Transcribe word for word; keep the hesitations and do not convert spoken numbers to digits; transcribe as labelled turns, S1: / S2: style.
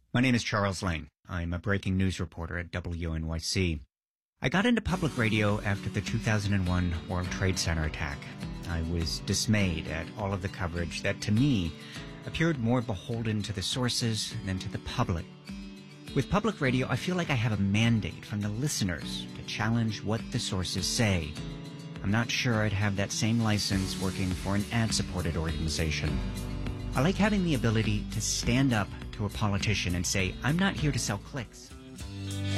S1: My name is Charles Lane. I'm a breaking news reporter at W N Y C. I got into public radio after the two thousand one World Trade Center attack. I was dismayed at all of the coverage that, to me, appeared more beholden to the sources than to the public. With public radio, I feel like I have a mandate from the listeners to challenge what the sources say. I'm not sure I'd have that same license working for an ad-supported organization. I like having the ability to stand up to a politician and say, I'm not here to sell clicks.